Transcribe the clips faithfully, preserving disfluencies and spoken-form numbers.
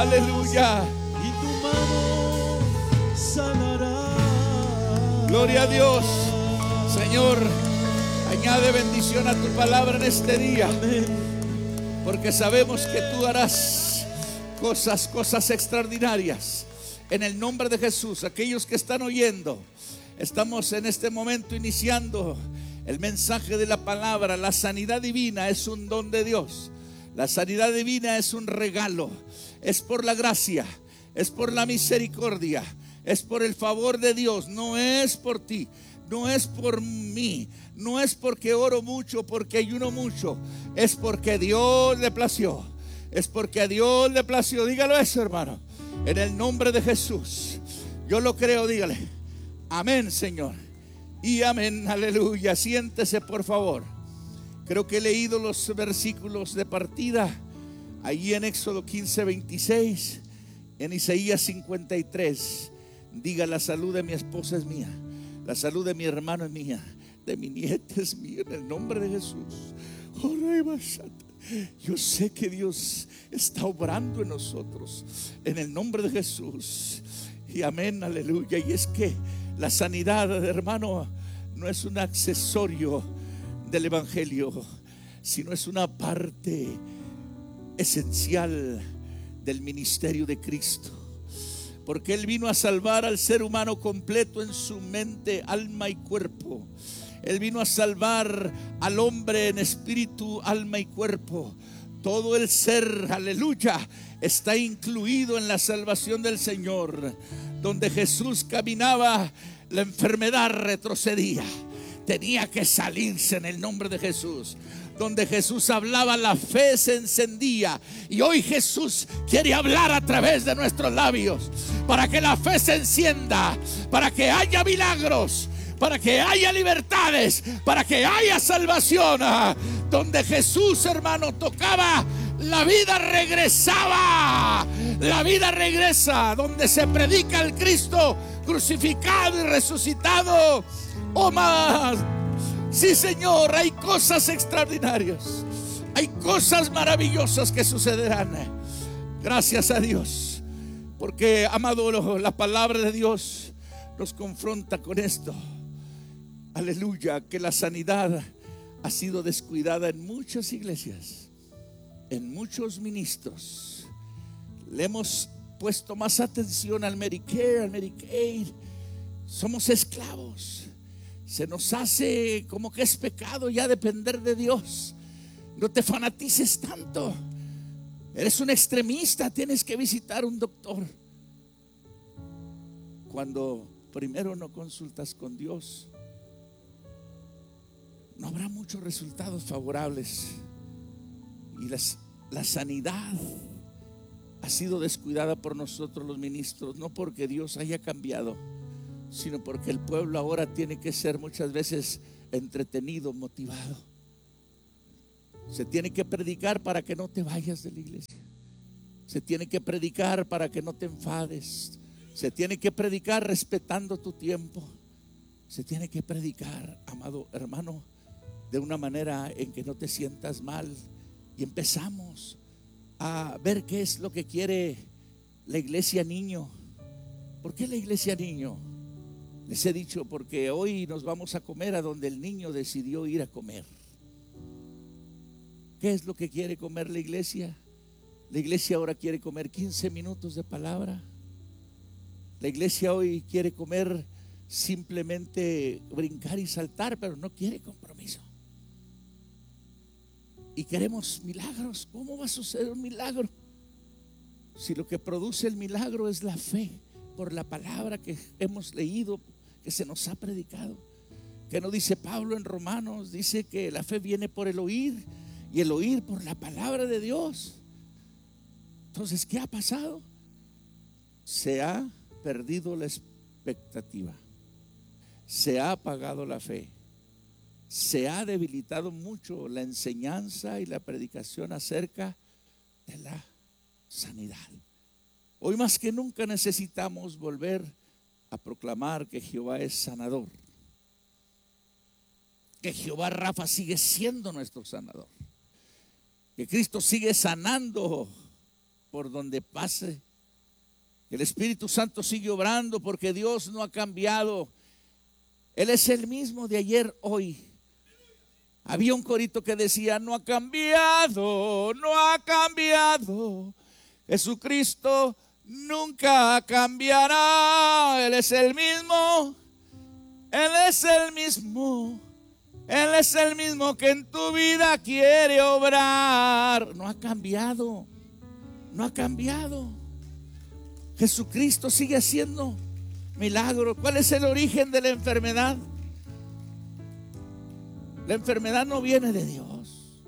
Aleluya. Y tu mano sanará. Gloria a Dios. Señor, añade bendición a tu palabra en este día. Amén. Porque sabemos que tú harás cosas, cosas extraordinarias. En el nombre de Jesús, aquellos que están oyendo, estamos en este momento iniciando el mensaje de la palabra. La sanidad divina es un don de Dios. La sanidad divina es un regalo. Es por la gracia, es por la misericordia, es por el favor de Dios. No es por ti, no es por mí, no es porque oro mucho, porque ayuno mucho. Es porque Dios le plació. Es porque a Dios le plació. Dígalo eso, hermano. En el nombre de Jesús. Yo lo creo, dígale. Amén, Señor. Y amén, aleluya. Siéntese, por favor. Creo que he leído los versículos de partida allí en Éxodo quince, veintiséis, en Isaías cincuenta y tres. Diga: la salud de mi esposa es mía, la salud de mi hermano es mía, de mi nieta es mía, en el nombre de Jesús. Yo sé que Dios está obrando en nosotros, en el nombre de Jesús. Y amén, aleluya. Y es que la sanidad, hermano, no es un accesorio del evangelio, sino es una parte esencial del ministerio de Cristo. Porque Él vino a salvar al ser humano completo en su mente, alma y cuerpo. Él vino a salvar al hombre en espíritu, alma y cuerpo. Todo el ser, aleluya, está incluido en la salvación del Señor. Donde Jesús caminaba, la enfermedad retrocedía. Tenía que salirse en el nombre de Jesús. Donde Jesús hablaba, la fe se encendía. Y hoy Jesús quiere hablar a través de nuestros labios, para que la fe se encienda, para que haya milagros, para que haya libertades, para que haya salvación. Donde Jesús, hermano, tocaba, la vida regresaba. La vida regresa. Donde se predica el Cristo crucificado y resucitado, oh más. Sí, Señor, hay cosas extraordinarias, hay cosas maravillosas que sucederán. Gracias a Dios, porque, amado, la palabra de Dios nos confronta con esto. Aleluya, que la sanidad ha sido descuidada en muchas iglesias, en muchos ministros. Le hemos puesto más atención al Medicare, al Medicaid. Somos esclavos. Se nos hace como que es pecado ya depender de Dios. No te fanatices tanto. Eres un extremista, tienes que visitar un doctor. Cuando primero no consultas con Dios, no habrá muchos resultados favorables. Y las, la sanidad ha sido descuidada por nosotros los ministros, no porque Dios haya cambiado, sino porque el pueblo ahora tiene que ser muchas veces entretenido, motivado. Se tiene que predicar para que no te vayas de la iglesia. Se tiene que predicar para que no te enfades. Se tiene que predicar respetando tu tiempo. Se tiene que predicar, amado hermano, de una manera en que no te sientas mal. Y empezamos a ver qué es lo que quiere la iglesia niño. ¿Por qué la iglesia niño? Les he dicho, porque hoy nos vamos a comer a donde el niño decidió ir a comer. ¿Qué es lo que quiere comer la iglesia? La iglesia ahora quiere comer quince minutos de palabra. La iglesia hoy quiere comer simplemente brincar y saltar, pero no quiere compromiso. Y queremos milagros. ¿Cómo va a suceder un milagro si lo que produce el milagro es la fe por la palabra que hemos leído, que se nos ha predicado? Que no dice Pablo en Romanos, dice que la fe viene por el oír y el oír por la palabra de Dios. Entonces, ¿qué ha pasado? Se ha perdido la expectativa, se ha apagado la fe, se ha debilitado mucho la enseñanza y la predicación acerca de la sanidad. Hoy más que nunca necesitamos volver a proclamar que Jehová es sanador, que Jehová Rafa sigue siendo nuestro sanador, que Cristo sigue sanando por donde pase. El Espíritu Santo sigue obrando porque Dios no ha cambiado. Él es el mismo de ayer, hoy. Había un corito que decía: no ha cambiado, no ha cambiado. Jesucristo nunca cambiará. Él es el mismo, Él es el mismo, Él es el mismo que en tu vida quiere obrar. No ha cambiado, no ha cambiado. Jesucristo sigue haciendo milagros. ¿Cuál es el origen de la enfermedad? La enfermedad no viene de Dios.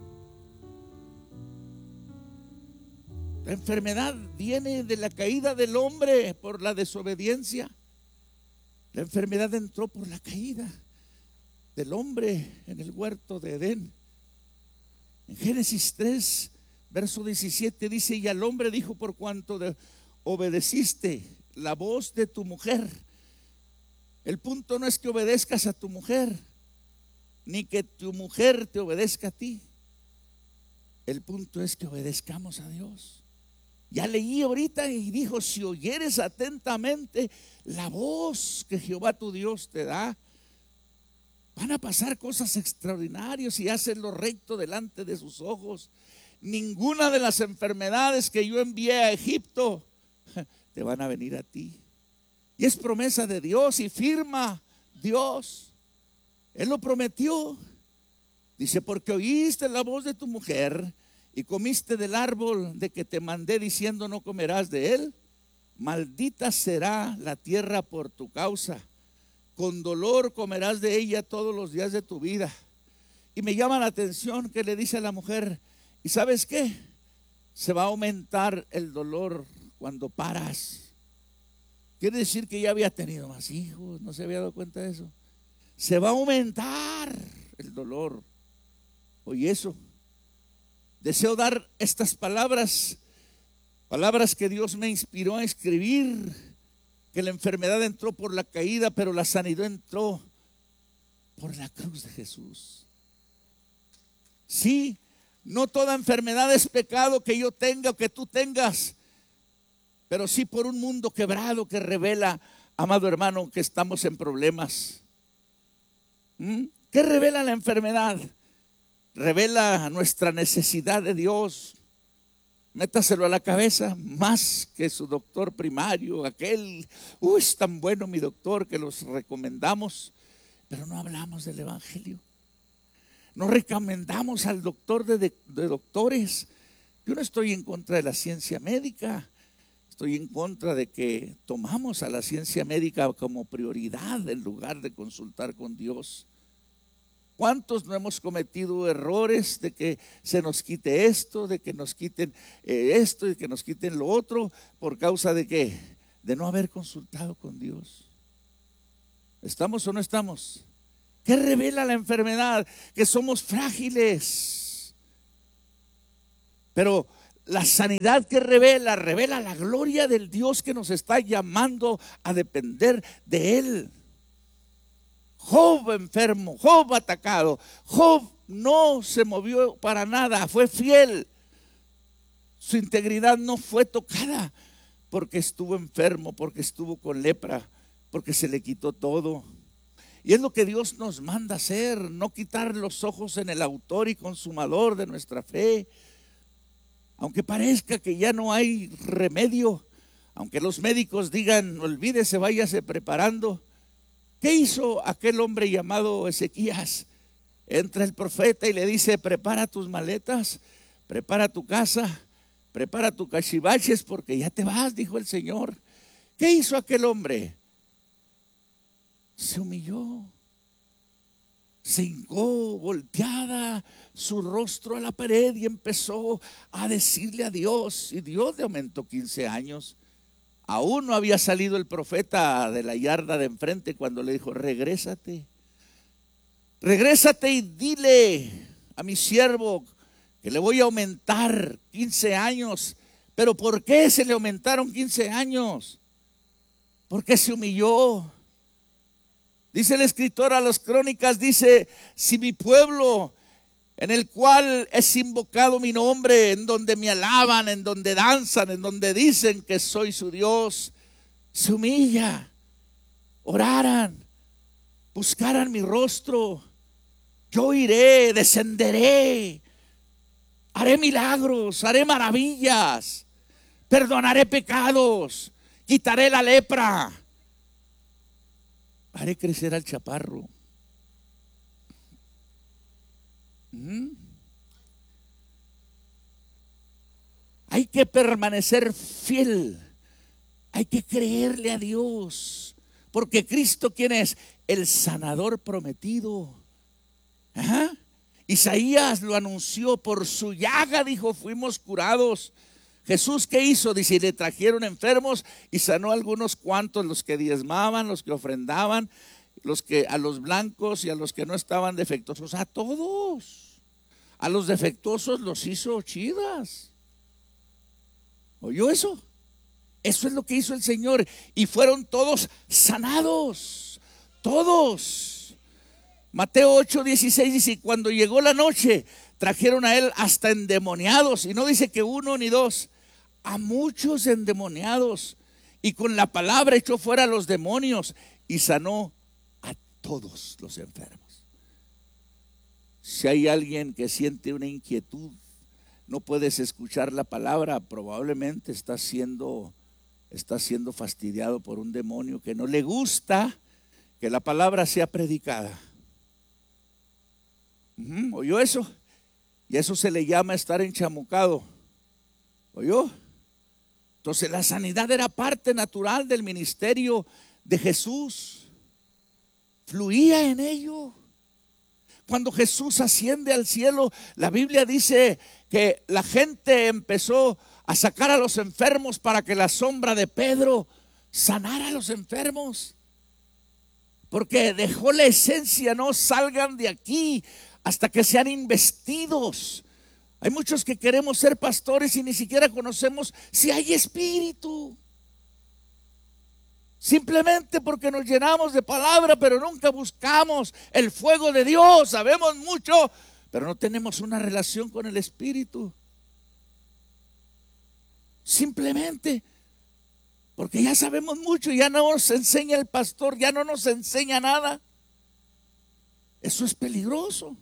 La enfermedad viene de la caída del hombre por la desobediencia. La enfermedad entró por la caída del hombre en el huerto de Edén. En Génesis tres, verso diecisiete dice: y al hombre dijo: por cuanto de, obedeciste la voz de tu mujer. El punto no es que obedezcas a tu mujer, ni que tu mujer te obedezca a ti. El punto es que obedezcamos a Dios. Ya leí ahorita y dijo: si oyeres atentamente la voz que Jehová tu Dios te da, van a pasar cosas extraordinarias y haces lo recto delante de sus ojos. Ninguna de las enfermedades que yo envié a Egipto te van a venir a ti. Y es promesa de Dios y firma Dios. Él lo prometió. Dice: porque oíste la voz de tu mujer y comiste del árbol de que te mandé diciendo: no comerás de él, maldita será la tierra por tu causa, con dolor comerás de ella todos los días de tu vida. Y me llama la atención que le dice a la mujer: ¿y sabes qué? Se va a aumentar el dolor cuando paras. Quiere decir que ya había tenido más hijos, no se había dado cuenta de eso. Se va a aumentar el dolor. Oye, eso. Deseo dar estas palabras, palabras que Dios me inspiró a escribir, que la enfermedad entró por la caída, pero la sanidad entró por la cruz de Jesús. Sí, no toda enfermedad es pecado que yo tenga o que tú tengas, pero sí por un mundo quebrado que revela, amado hermano, que estamos en problemas. ¿Mm? ¿Qué revela la enfermedad? Revela nuestra necesidad de Dios. Métaselo a la cabeza, más que su doctor primario, aquel, uy, es tan bueno mi doctor que los recomendamos, pero no hablamos del evangelio. No recomendamos al doctor de, de, de doctores. Yo no estoy en contra de la ciencia médica. Estoy en contra de que tomamos a la ciencia médica como prioridad en lugar de consultar con Dios. ¿Cuántos no hemos cometido errores de que se nos quite esto, de que nos quiten eh, esto, de que nos quiten lo otro, por causa de qué? De no haber consultado con Dios. ¿Estamos o no estamos? ¿Qué revela la enfermedad? Que somos frágiles. Pero la sanidad que revela, revela la gloria del Dios que nos está llamando a depender de Él. Job enfermo, Job atacado, Job no se movió para nada, fue fiel. Su integridad no fue tocada porque estuvo enfermo, porque estuvo con lepra, porque se le quitó todo. Y es lo que Dios nos manda hacer, no quitar los ojos en el autor y consumador de nuestra fe. Aunque parezca que ya no hay remedio, aunque los médicos digan: olvídese, váyase preparando. ¿Qué hizo aquel hombre llamado Ezequías? Entra el profeta y le dice: prepara tus maletas, prepara tu casa, prepara tu cachivaches, porque ya te vas, dijo el Señor. ¿Qué hizo aquel hombre? Se humilló, se hincó volteada su rostro a la pared y empezó a decirle a Dios. Y Dios le aumentó quince años. Aún no había salido el profeta de la yarda de enfrente cuando le dijo: regrésate, regrésate y dile a mi siervo que le voy a aumentar quince años. ¿Pero por qué se le aumentaron quince años? Porque se humilló. Dice el escritor a las Crónicas, dice: si mi pueblo en el cual es invocado mi nombre, en donde me alaban, en donde danzan, en donde dicen que soy su Dios, se humilla, oraran, buscaran mi rostro, yo iré, descenderé, haré milagros, haré maravillas, perdonaré pecados, quitaré la lepra, haré crecer al chaparro. ¿Mm? Hay que permanecer fiel, hay que creerle a Dios, porque Cristo, ¿quién es? El sanador prometido. Ajá. Isaías lo anunció, por su llaga, dijo, fuimos curados. Jesús, ¿qué hizo? Dice, le trajeron enfermos y sanó a algunos cuantos, los que diezmaban, los que ofrendaban, los que a los blancos y a los que no estaban defectuosos, a todos. A los defectuosos los hizo chidas. ¿Oyó eso? Eso es lo que hizo el Señor, y fueron todos sanados, todos. Mateo ocho dieciséis dice, cuando llegó la noche, trajeron a él hasta endemoniados, y no dice que uno ni dos, a muchos endemoniados, y con la palabra echó fuera a los demonios y sanó a todos los enfermos. Si hay alguien que siente una inquietud, no puedes escuchar la palabra, probablemente está siendo, está siendo fastidiado por un demonio que no le gusta que la palabra sea predicada. Uh-huh. ¿Oyó eso? Y eso se le llama estar enchamucado. ¿Oyó? Entonces la sanidad era parte natural del ministerio de Jesús. Fluía en ello. Cuando Jesús asciende al cielo, la Biblia dice que la gente empezó a sacar a los enfermos para que la sombra de Pedro sanara a los enfermos. Porque dejó la esencia, no salgan de aquí hasta que sean investidos. Hay muchos que queremos ser pastores y ni siquiera conocemos si hay espíritu. Simplemente porque nos llenamos de palabra, pero nunca buscamos el fuego de Dios. Sabemos mucho, pero no tenemos una relación con el Espíritu. Simplemente porque ya sabemos mucho, ya no nos enseña el pastor, ya no nos enseña nada. Eso es peligroso.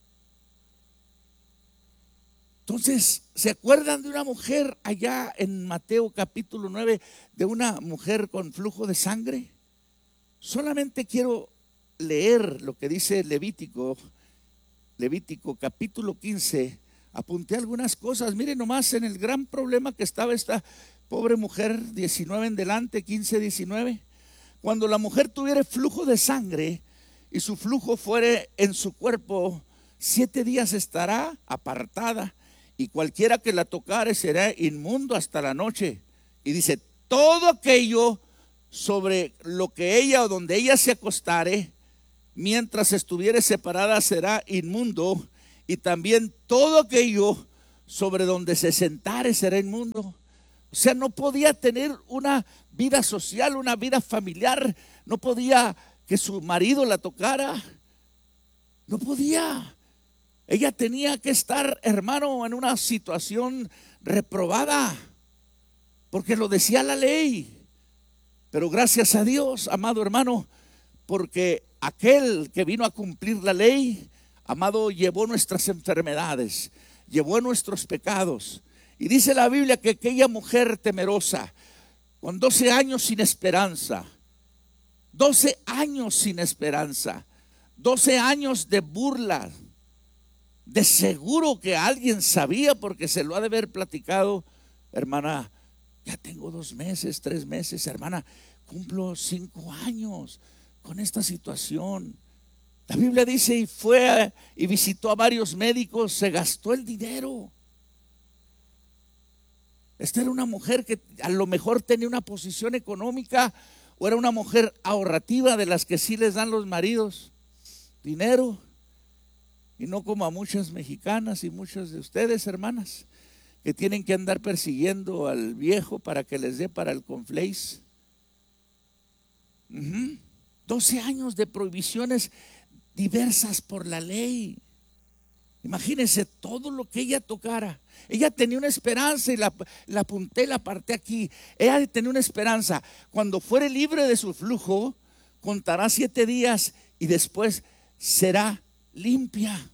Entonces, ¿se acuerdan de una mujer allá en Mateo capítulo nueve, de una mujer con flujo de sangre? Solamente quiero leer lo que dice Levítico, Levítico capítulo quince. Apunté algunas cosas. Miren nomás en el gran problema que estaba esta pobre mujer, diecinueve en delante, quince, diecinueve. Cuando la mujer tuviera flujo de sangre y su flujo fuere en su cuerpo, siete días estará apartada, y cualquiera que la tocare será inmundo hasta la noche. Y dice, todo aquello sobre lo que ella o donde ella se acostare, mientras estuviere separada, será inmundo, y también todo aquello sobre donde se sentare será inmundo. O sea, no podía tener una vida social, una vida familiar, no podía que su marido la tocara, no podía. Ella tenía que estar, hermano, en una situación reprobada, porque lo decía la ley. Pero gracias a Dios, amado hermano, porque aquel que vino a cumplir la ley, amado, llevó nuestras enfermedades, llevó nuestros pecados. Y dice la Biblia que aquella mujer temerosa, con doce años sin esperanza, doce años sin esperanza, doce años de burla, de seguro que alguien sabía, porque se lo ha de haber platicado, hermana, ya tengo dos meses, tres meses, hermana, cumplo cinco años con esta situación. La Biblia dice, y fue a, y visitó a varios médicos, se gastó el dinero. Esta era una mujer que a lo mejor tenía una posición económica, o era una mujer ahorrativa, de las que sí les dan los maridos dinero, y no como a muchas mexicanas y muchas de ustedes, hermanas, que tienen que andar persiguiendo al viejo para que les dé para el confleis. Uh-huh. doce años de prohibiciones diversas por la ley. Imagínense todo lo que ella tocara. Ella tenía una esperanza y la, la apunté, la aparté aquí. Ella tenía una esperanza. Cuando fuere libre de su flujo, contará siete días y después será limpia.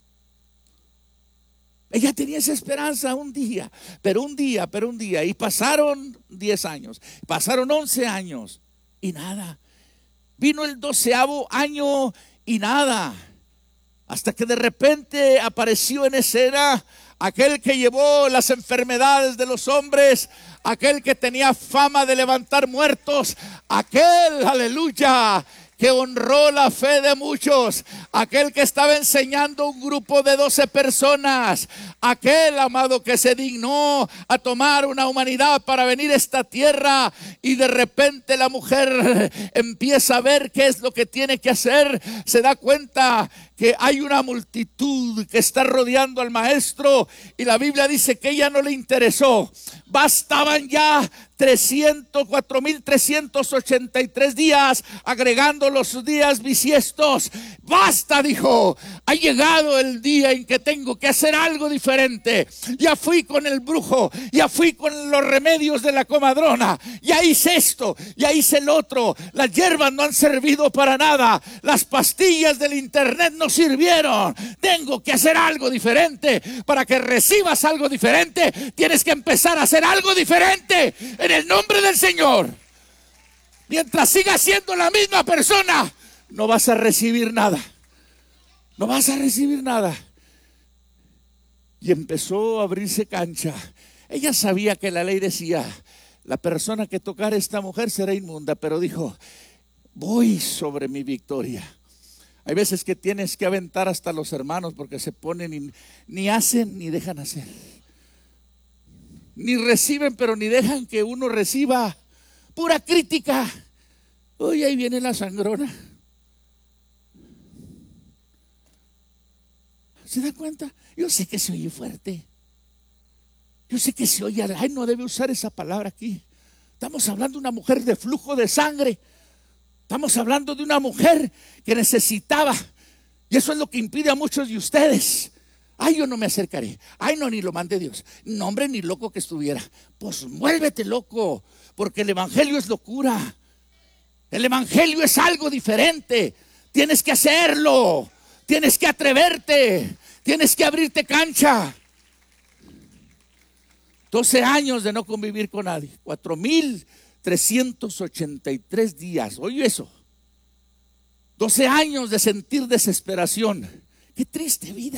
Ella tenía esa esperanza un día, pero un día, pero un día. Y pasaron diez años, pasaron once años y nada. Vino el doceavo año y nada. Hasta que de repente apareció en escena aquel que llevó las enfermedades de los hombres, aquel que tenía fama de levantar muertos, aquel, aleluya, que honró la fe de muchos, aquel que estaba enseñando un grupo de doce personas, aquel, amado, que se dignó a tomar una humanidad para venir a esta tierra. Y de repente la mujer empieza a ver qué es lo que tiene que hacer. Se da cuenta que hay una multitud que está rodeando al maestro, y la Biblia dice que ella no le interesó. Bastaban ya trescientos, cuatro mil trescientos ochenta y tres días, agregando los días bisiestos. Basta, dijo, ha llegado el día en que tengo que hacer algo diferente. Ya fui con el brujo, ya fui con los remedios de la comadrona, ya hice esto, ya hice el otro. Las hierbas no han servido para nada, las pastillas del internet no sirvieron. Tengo que hacer algo diferente. Para que recibas algo diferente, tienes que empezar a hacer algo diferente en el nombre del Señor. Mientras sigas siendo la misma persona, no vas a recibir nada. No vas a recibir nada. Y empezó a abrirse cancha. Ella sabía que la ley decía: la persona que tocara a esta mujer será inmunda, pero dijo: voy sobre mi victoria. Hay veces que tienes que aventar hasta los hermanos, porque se ponen y ni hacen ni dejan hacer. Ni reciben, pero ni dejan que uno reciba. Pura crítica. Uy, ahí viene la sangrona. ¿Se da cuenta? Yo sé que se oye fuerte. Yo sé que se oye, ay, no debe usar esa palabra aquí. Estamos hablando de una mujer de flujo de sangre. Estamos hablando de una mujer que necesitaba. Y eso es lo que impide a muchos de ustedes. Ay, yo no me acercaré. Ay, no, ni lo mande Dios. No, hombre, ni loco que estuviera. Pues muélvete, loco, porque el evangelio es locura. El evangelio es algo diferente. Tienes que hacerlo. Tienes que atreverte. Tienes que abrirte cancha. doce años de no convivir con nadie. Cuatro mil trescientos ochenta y tres días. Oye eso. doce años de sentir desesperación. Qué triste vida.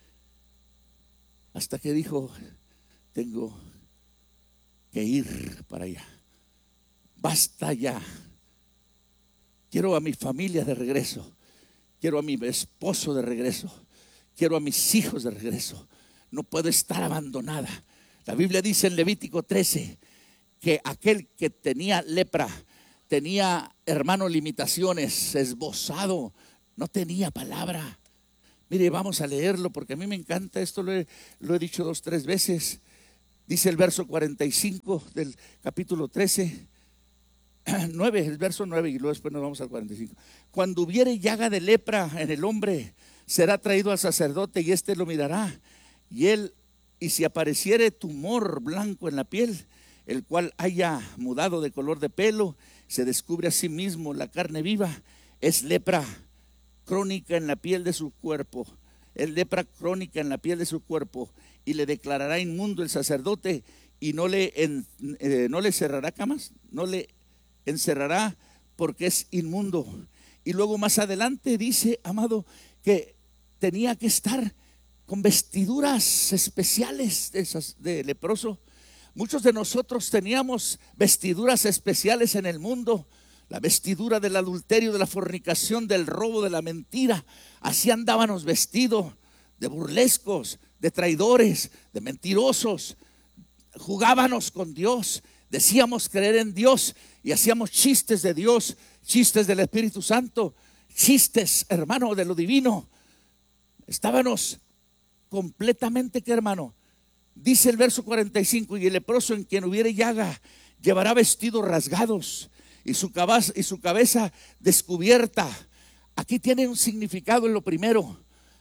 Hasta que dijo: tengo que ir para allá. Basta ya. Quiero a mi familia de regreso. Quiero a mi esposo de regreso. Quiero a mis hijos de regreso. No puedo estar abandonada. La Biblia dice en Levítico trece que aquel que tenía lepra, tenía, hermano, limitaciones, esbozado, no tenía palabra. Mire, vamos a leerlo porque a mí me encanta esto, lo he, lo he dicho dos, tres veces. Dice el verso cuarenta y cinco del capítulo trece, nueve, el verso nueve, y luego después nos vamos al cuarenta y cinco. Cuando hubiere llaga de lepra en el hombre, será traído al sacerdote y éste lo mirará. Y él, y si apareciere tumor blanco en la piel, el cual haya mudado de color de pelo, se descubre a sí mismo la carne viva, es lepra crónica en la piel de su cuerpo. Es lepra crónica en la piel de su cuerpo, y le declarará inmundo el sacerdote, y no le, en, eh, no le cerrará camas, no le encerrará, porque es inmundo. Y luego más adelante dice, amado, que tenía que estar con vestiduras especiales de, esas, de leproso. Muchos de nosotros teníamos vestiduras especiales en el mundo. La vestidura del adulterio, de la fornicación, del robo, de la mentira. Así andábamos vestidos, de burlescos, de traidores, de mentirosos. Jugábamos con Dios, decíamos creer en Dios y hacíamos chistes de Dios, chistes del Espíritu Santo, chistes, hermano, de lo divino. Estábamos completamente, ¿qué, hermano? Dice el verso cuarenta y cinco: y el leproso en quien hubiere llaga llevará vestidos rasgados y su cabeza, y su cabeza descubierta. Aquí tiene un significado en lo primero.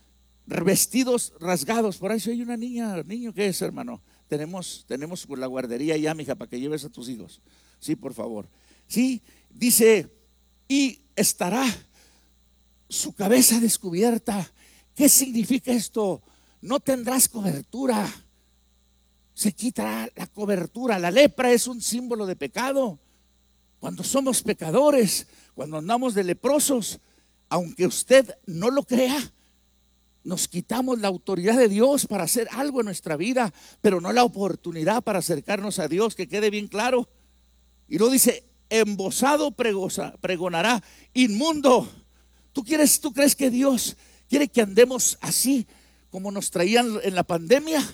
vestidos rasgados. Por ahí si hay una niña, niño, ¿qué es, hermano? Tenemos, tenemos la guardería ya, mija, para que lleves a tus hijos. Sí, por favor. Sí, dice, y estará su cabeza descubierta. ¿Qué significa esto? No tendrás cobertura. Se quitará la cobertura. La lepra es un símbolo de pecado. Cuando somos pecadores, cuando andamos de leprosos, aunque usted no lo crea, nos quitamos la autoridad de Dios para hacer algo en nuestra vida, pero no la oportunidad para acercarnos a Dios, que quede bien claro. Y luego dice, embosado pregosa, pregonará, inmundo. ¿Tú quieres, tú crees que Dios quiere que andemos así como nos traían en la pandemia?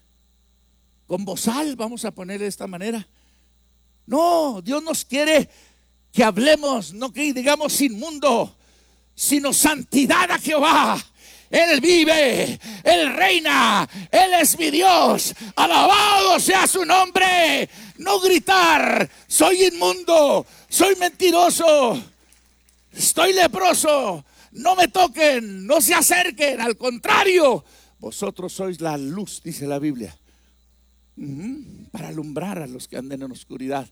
Con bozal, vamos a poner de esta manera. No, Dios nos quiere que hablemos, no que digamos inmundo, sino santidad a Jehová. Él vive, Él reina, Él es mi Dios, alabado sea su nombre. No gritar, soy inmundo, soy mentiroso, estoy leproso, no me toquen, no se acerquen. Al contrario, vosotros sois la luz, dice la Biblia, uh-huh, para alumbrar a los que anden en oscuridad.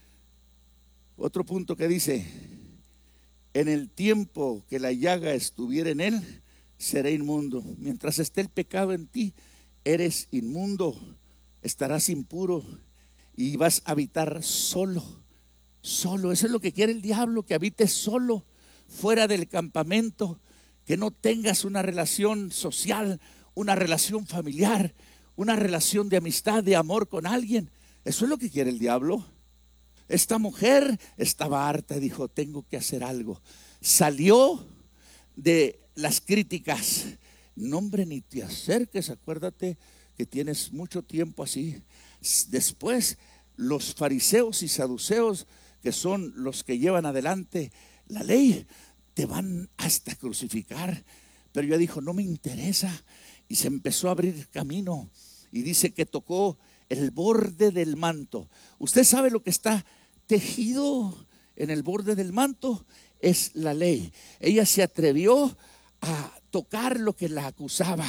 Otro punto que dice, en el tiempo que la llaga estuviera en él, seré inmundo. Mientras esté el pecado en ti, eres inmundo, estarás impuro y vas a habitar solo, solo. Eso es lo que quiere el diablo, que habites solo, fuera del campamento, que no tengas una relación social, una relación familiar, una relación de amistad, de amor con alguien. Eso es lo que quiere el diablo. Esta mujer estaba harta y dijo, tengo que hacer algo. Salió de las críticas. No, hombre, ni te acerques, acuérdate que tienes mucho tiempo así. Después los fariseos y saduceos, que son los que llevan adelante la ley, te van hasta crucificar. Pero ella dijo, no me interesa, y se empezó a abrir camino, y dice que tocó el borde del manto. Usted sabe lo que está tejido en el borde del manto, es la ley. Ella se atrevió a tocar lo que la acusaba.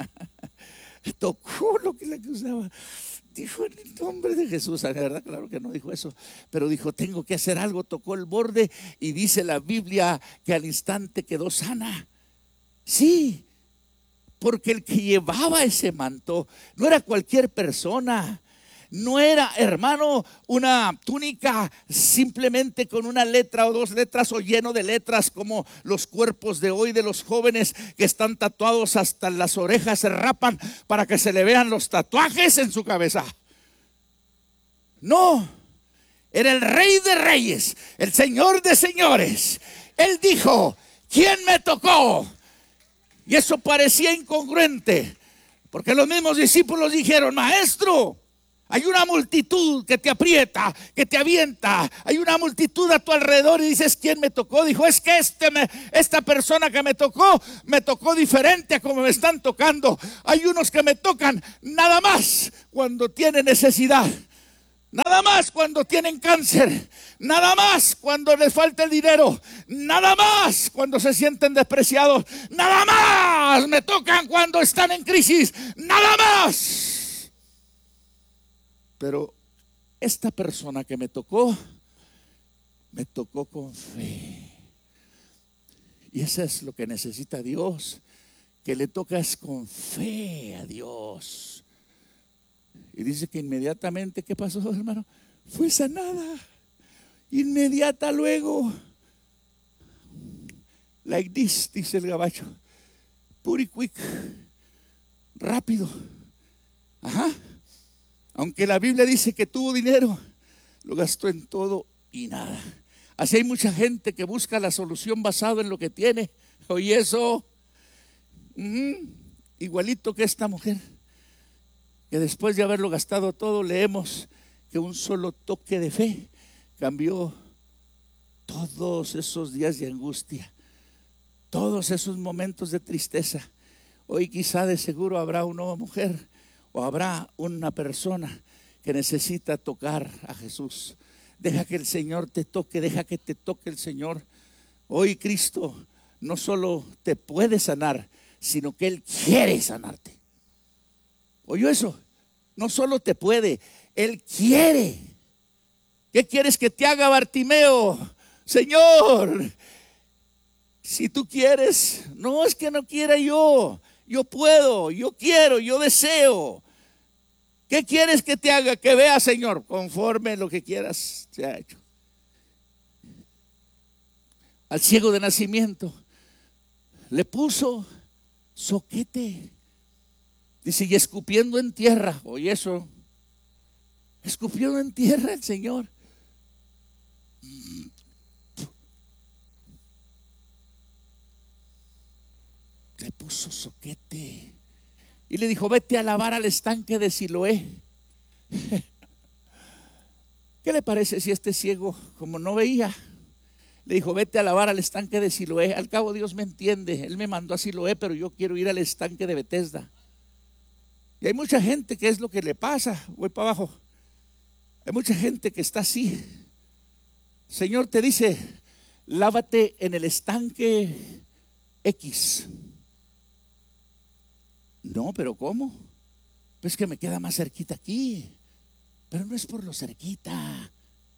Tocó lo que la acusaba. Dijo, en el nombre de Jesús. La verdad, claro que no dijo eso, pero dijo, tengo que hacer algo. Tocó el borde y dice la Biblia que al instante quedó sana. Sí, porque el que llevaba ese manto no era cualquier persona. No era, hermano, una túnica simplemente con una letra o dos letras o lleno de letras como los cuerpos de hoy de los jóvenes que están tatuados hasta las orejas, se rapan para que se le vean los tatuajes en su cabeza. No, era el Rey de Reyes, el Señor de Señores. Él dijo, ¿quién me tocó? Y eso parecía incongruente, porque los mismos discípulos dijeron, maestro, hay una multitud que te aprieta, que te avienta. Hay una multitud a tu alrededor y dices, ¿quién me tocó? Dijo, es que este me, esta persona que me tocó, me tocó diferente a como me están tocando. Hay unos que me tocan nada más cuando tienen necesidad, nada más cuando tienen cáncer, nada más cuando les falta el dinero, nada más cuando se sienten despreciados, nada más me tocan cuando están en crisis, nada más. Pero esta persona que me tocó, me tocó con fe. Y eso es lo que necesita Dios, que le tocas con fe a Dios. Y dice que inmediatamente, ¿qué pasó, hermano? Fue sanada. Inmediata luego. Like this, dice el gabacho. Pretty quick. Rápido. Ajá. Aunque la Biblia dice que tuvo dinero, lo gastó en todo y nada. Así hay mucha gente que busca la solución basada en lo que tiene. Oye, eso, uh-huh, igualito que esta mujer, que después de haberlo gastado todo, leemos que un solo toque de fe cambió todos esos días de angustia, todos esos momentos de tristeza. Hoy quizá de seguro habrá una nueva mujer, o habrá una persona que necesita tocar a Jesús. Deja que el Señor te toque, deja que te toque el Señor. Hoy Cristo no solo te puede sanar, sino que Él quiere sanarte. ¿Oyó eso? No solo te puede, Él quiere. ¿Qué quieres que te haga, Bartimeo? Señor, si tú quieres. No es que no quiera yo. Yo puedo, yo quiero, yo deseo. ¿Qué quieres que te haga? Que vea, Señor, conforme lo que quieras se ha hecho. Al ciego de nacimiento le puso zoquete. Dice, y escupiendo en tierra. Oye eso, escupiendo en tierra el Señor. Le puso zoquete y le dijo, vete a lavar al estanque de Siloé. ¿Qué le parece si este ciego, como no veía, le dijo, vete a lavar al estanque de Siloé? Al cabo Dios me entiende, Él me mandó a Siloé, pero yo quiero ir al estanque de Betesda. Y hay mucha gente que es lo que le pasa. Voy para abajo. Hay mucha gente que está así. Señor te dice, lávate en el estanque X. No, pero ¿cómo? Pues que me queda más cerquita aquí. Pero no es por lo cerquita.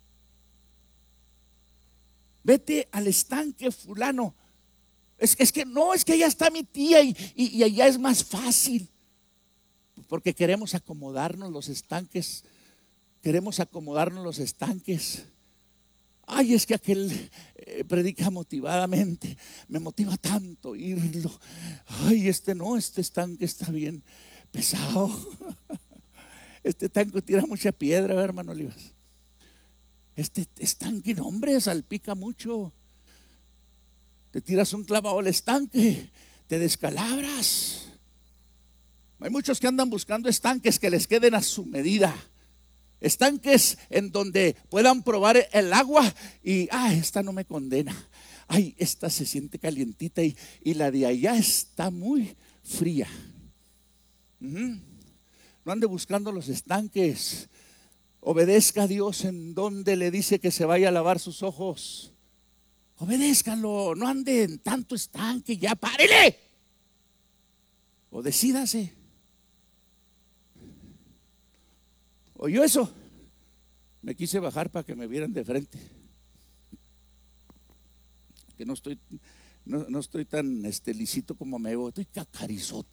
Vete al estanque fulano. Es, es que no, es que allá está mi tía y, y, y allá es más fácil. Porque queremos acomodarnos los estanques. Queremos acomodarnos los estanques. Ay, es que aquel eh, predica motivadamente. Me motiva tanto oírlo. Ay, este no, este estanque está bien pesado. Este estanque tira mucha piedra, hermano Olivas. Este estanque, no, hombre, salpica mucho. Te tiras un clavado al estanque, te descalabras. Hay muchos que andan buscando estanques que les queden a su medida. Estanques en donde puedan probar el agua y, ah, esta no me condena. Ay, esta se siente calientita y, y la de allá está muy fría. Uh-huh. No ande buscando los estanques. Obedezca a Dios en donde le dice que se vaya a lavar sus ojos. Obedézcalo, no ande en tanto estanque, ya párele. O decídase. ¿Oyó eso? Me quise bajar para que me vieran de frente. Que no estoy, no, no estoy tan este, lisito como me veo, estoy cacarizote.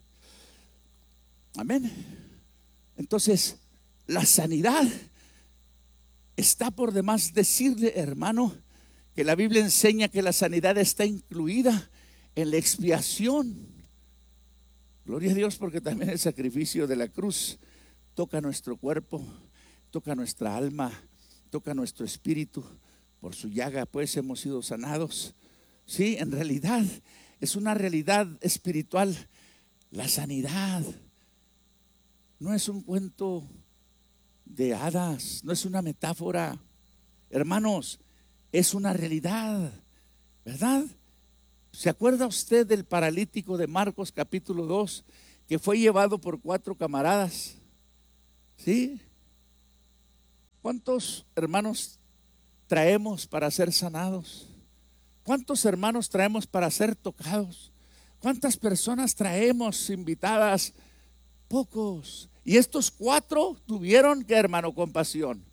Amén. Entonces, la sanidad está por demás decirle, hermano, que la Biblia enseña que la sanidad está incluida en la expiación. Gloria a Dios, porque también el sacrificio de la cruz toca nuestro cuerpo, toca nuestra alma, toca nuestro espíritu. Por su llaga pues hemos sido sanados. Sí, en realidad es una realidad espiritual. La sanidad no es un cuento de hadas, no es una metáfora. Hermanos, es una realidad, ¿verdad? ¿Se acuerda usted del paralítico de Marcos capítulo dos que fue llevado por cuatro camaradas? ¿Sí? ¿Cuántos hermanos traemos para ser sanados? ¿Cuántos hermanos traemos para ser tocados? ¿Cuántas personas traemos invitadas? Pocos. Y estos cuatro tuvieron, ¿qué, hermano? Compasión.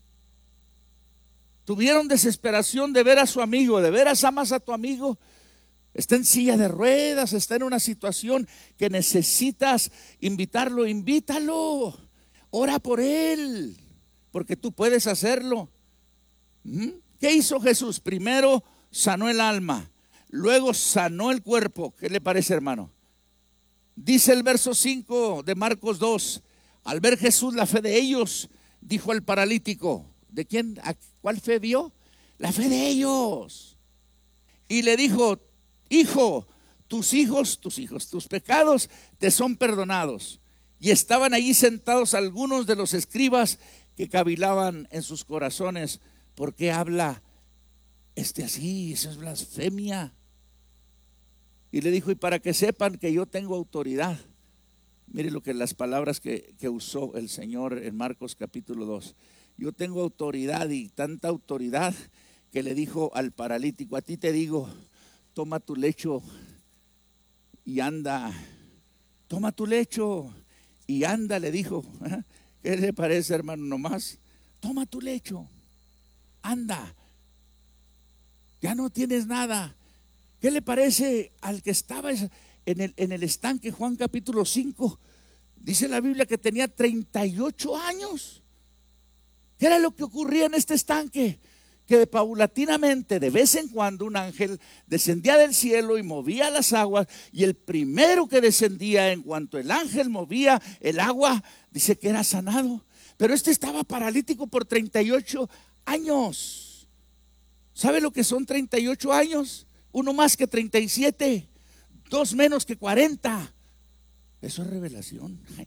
Tuvieron desesperación de ver a su amigo. De veras amas a tu amigo. Está en silla de ruedas, está en una situación que necesitas invitarlo, invítalo. Ora por él, porque tú puedes hacerlo. ¿Qué hizo Jesús? Primero sanó el alma, luego sanó el cuerpo. ¿Qué le parece, hermano? Dice el verso cinco de Marcos dos: al ver Jesús la fe de ellos, dijo al paralítico. ¿De quién? ¿A cuál fe vio? La fe de ellos. Y le dijo: hijo, tus hijos, tus hijos, tus pecados te son perdonados. Y estaban allí sentados algunos de los escribas que cavilaban en sus corazones. ¿Por qué habla este así? Eso es blasfemia. Y le dijo: y para que sepan que yo tengo autoridad. Mire lo que las palabras que, que usó el Señor en Marcos capítulo dos. Yo tengo autoridad, y tanta autoridad que le dijo al paralítico: a ti te digo, toma tu lecho y anda, toma tu lecho y anda, le dijo. ¿Qué le parece, hermano? Nomás, toma tu lecho, anda, ya no tienes nada. ¿Qué le parece al que estaba en el, en el estanque? Juan capítulo cinco, dice la Biblia que tenía treinta y ocho años. ¿Qué era lo que ocurría en este estanque? Que paulatinamente, de vez en cuando, un ángel descendía del cielo y movía las aguas, y el primero que descendía, en cuanto el ángel movía el agua, dice que era sanado. Pero este estaba paralítico por treinta y ocho años. ¿Sabe lo que son treinta y ocho años? Uno más que treinta y siete, dos menos que cuarenta. Eso es revelación. Ay.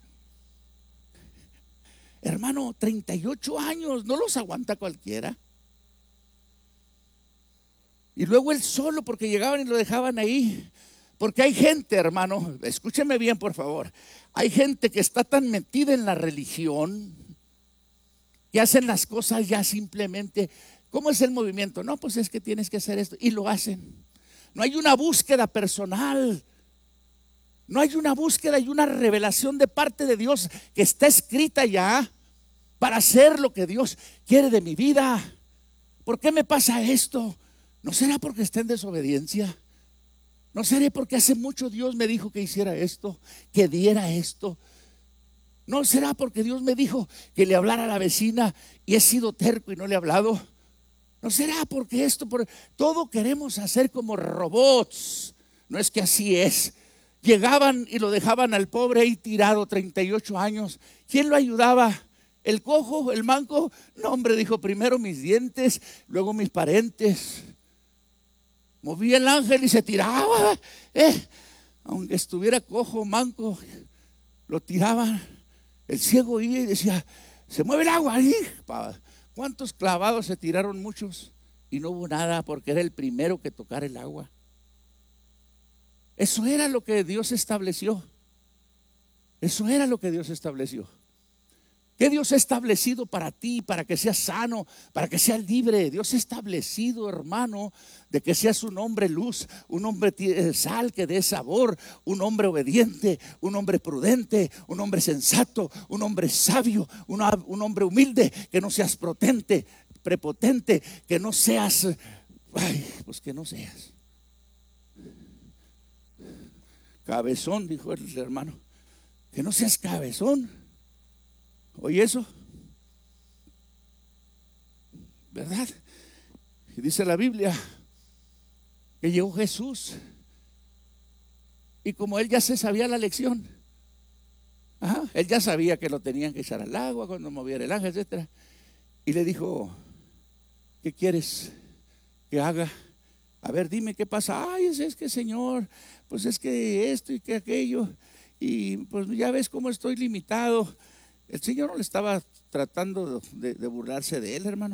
Hermano, treinta y ocho años, no los aguanta cualquiera. Y luego él solo, porque llegaban y lo dejaban ahí. Porque hay gente, hermano, escúcheme bien por favor, hay gente que está tan metida en la religión que hacen las cosas ya simplemente. ¿Cómo es el movimiento? No, pues es que tienes que hacer esto, y lo hacen. No hay una búsqueda personal, no hay una búsqueda y una revelación de parte de Dios que está escrita ya para hacer lo que Dios quiere de mi vida. ¿Por qué me pasa esto? ¿No será porque está en desobediencia? ¿No será porque hace mucho Dios me dijo que hiciera esto, que diera esto? ¿No será porque Dios me dijo que le hablara a la vecina y he sido terco y no le he hablado? ¿No será porque esto, por... todo queremos hacer como robots? No es que así es. Llegaban y lo dejaban al pobre ahí tirado treinta y ocho años. ¿Quién lo ayudaba? ¿El cojo? ¿El manco? No, hombre, dijo, primero mis dientes, luego mis parentes. Movía el ángel y se tiraba, eh, aunque estuviera cojo, manco, lo tiraban. El ciego iba y decía, se mueve el agua. ¿Cuántos clavados se tiraron? Muchos, y no hubo nada, porque era el primero que tocara el agua. Eso era lo que Dios estableció. Eso era lo que Dios estableció. ¿Qué Dios ha establecido para ti? Para que seas sano, para que seas libre. Dios ha establecido, hermano, de que seas un hombre luz, un hombre sal que dé sabor, un hombre obediente, un hombre prudente, un hombre sensato, un hombre sabio, un, un hombre humilde, que no seas protente, prepotente, que no seas, ay, pues que no seas cabezón, dijo el hermano, que no seas cabezón. Oye eso, ¿verdad? Y dice la Biblia que llegó Jesús, y como él ya se sabía la lección, ajá, él ya sabía que lo tenían que echar al agua cuando moviera el ángel, etcétera, y le dijo, ¿qué quieres que haga? A ver, dime qué pasa. Ay, es, es que Señor, pues es que esto y que aquello, y pues ya ves cómo estoy limitado. El Señor no le estaba tratando de, de burlarse de él, hermano.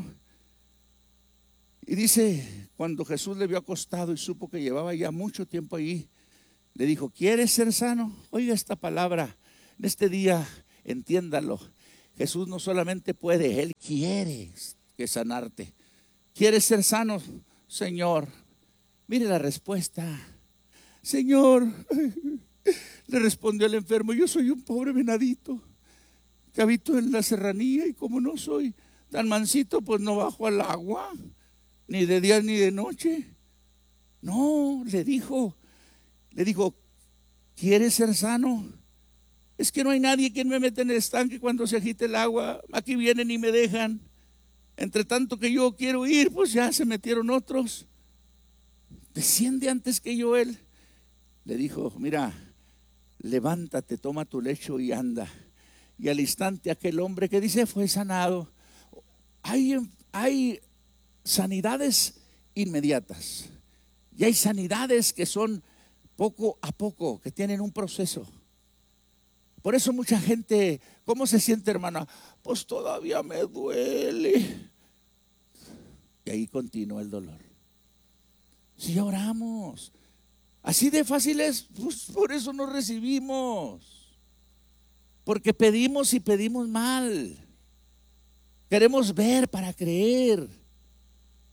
Y dice, cuando Jesús le vio acostado y supo que llevaba ya mucho tiempo ahí, le dijo, ¿quieres ser sano? Oiga esta palabra, en este día entiéndalo. Jesús no solamente puede, Él quiere que sanarte. ¿Quieres ser sano, Señor? Mire la respuesta. Señor, le respondió el enfermo, yo soy un pobre venadito que habito en la serranía, y como no soy tan mansito, pues no bajo al agua, ni de día ni de noche. No, le dijo, le dijo, ¿quieres ser sano? Es que no hay nadie quien me mete en el estanque cuando se agite el agua. Aquí vienen y me dejan. Entre tanto que yo quiero ir, pues ya se metieron otros. Desciende antes que yo él. Le dijo, mira, levántate, toma tu lecho y anda. Y al instante aquel hombre que dice fue sanado. Hay, hay sanidades inmediatas y hay sanidades que son poco a poco, que tienen un proceso. Por eso mucha gente, ¿cómo se siente, hermana? Pues todavía me duele. Y ahí continúa el dolor. Si oramos, así de fácil es, pues por eso no recibimos. Porque pedimos y pedimos mal. Queremos ver para creer.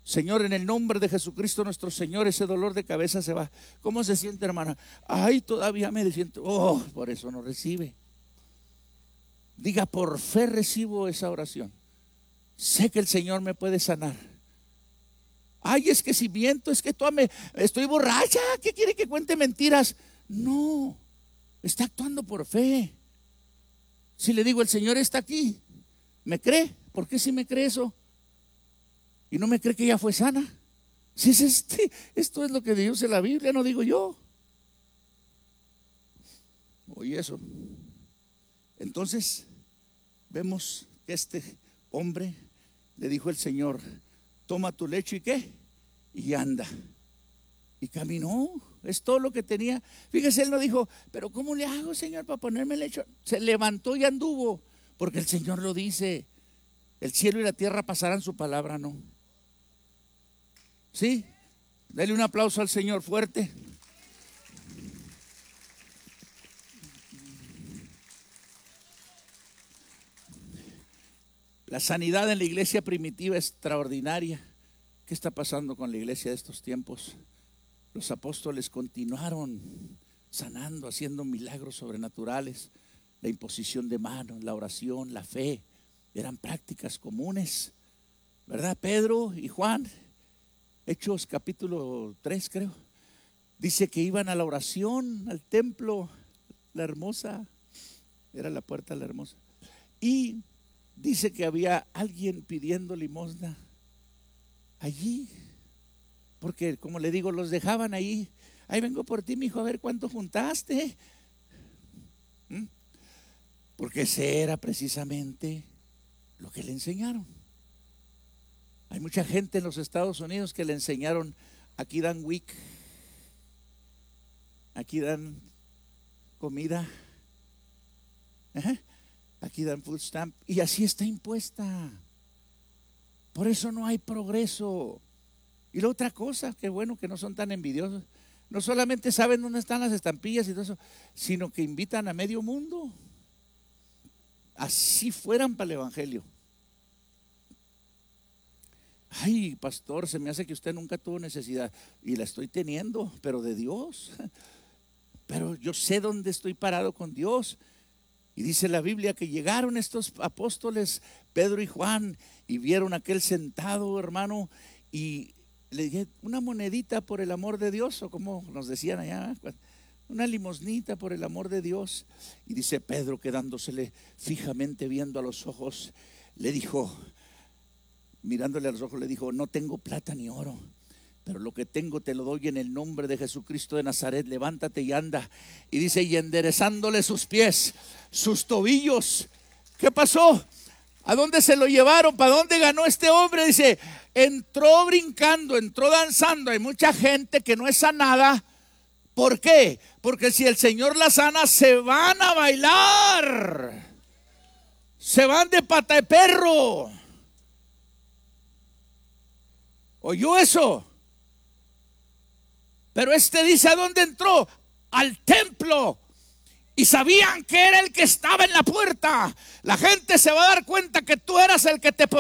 Señor, en el nombre de Jesucristo nuestro Señor, ese dolor de cabeza se va. ¿Cómo se siente, hermana? Ay, todavía me siento. Oh, por eso no recibe. Diga, por fe recibo esa oración. Sé que el Señor me puede sanar. Ay, es que si miento, es que toda me, estoy borracha. ¿Qué quiere que cuente mentiras? No, está actuando por fe. Si le digo, el Señor está aquí, ¿me cree? ¿Por qué si me cree eso? ¿Y no me cree que ella fue sana? Si es este, esto es lo que dice la Biblia, no digo yo. Oye eso. Entonces vemos que este hombre le dijo el Señor, toma tu lecho y qué, y anda. Y caminó, es todo lo que tenía. Fíjese, él no dijo, pero ¿cómo le hago, Señor, para ponerme el lecho? Se levantó y anduvo, porque el Señor lo dice. El cielo y la tierra pasarán, su palabra no. ¿Sí? Dale un aplauso al Señor fuerte. La sanidad en la iglesia primitiva es extraordinaria. ¿Qué está pasando con la iglesia de estos tiempos? Los apóstoles continuaron sanando, haciendo milagros sobrenaturales. La imposición de manos, la oración, la fe, eran prácticas comunes, ¿verdad? Pedro y Juan, Hechos capítulo tres creo, dice que iban a la oración, al templo, la hermosa, era la puerta la hermosa, y dice que había alguien pidiendo limosna allí, porque como le digo, los dejaban ahí. Ahí vengo por ti, mi hijo, a ver cuánto juntaste. ¿Mm? Porque ese era precisamente lo que le enseñaron. Hay mucha gente en los Estados Unidos que le enseñaron, aquí dan WIC, aquí dan comida, ajá, aquí dan food stamp, y así está impuesta. Por eso no hay progreso. Y la otra cosa, que bueno que no son tan envidiosos, no solamente saben dónde están las estampillas y todo eso, sino que invitan a medio mundo. Así fueran para el evangelio. Ay, pastor, se me hace que usted nunca tuvo necesidad. Y la estoy teniendo, pero de Dios. Pero yo sé dónde estoy parado con Dios. Y dice la Biblia que llegaron estos apóstoles, Pedro y Juan, y vieron a aquel sentado, hermano, y le dije, una monedita por el amor de Dios, o como nos decían allá, una limosnita por el amor de Dios. Y dice Pedro, quedándosele fijamente viendo a los ojos, le dijo, mirándole a los ojos, le dijo, no tengo plata ni oro, pero lo que tengo te lo doy en el nombre de Jesucristo de Nazaret, levántate y anda. Y dice, y enderezándole sus pies, sus tobillos, ¿qué pasó? ¿A dónde se lo llevaron? ¿Para dónde ganó este hombre? Dice, entró brincando, entró danzando. Hay mucha gente que no es sanada. ¿Por qué? Porque si el Señor la sana, se van a bailar, se van de pata de perro. ¿Oyó eso? Pero este dice, ¿a dónde entró? Al templo. Y sabían que era el que estaba en la puerta. La gente se va a dar cuenta que tú eras el que te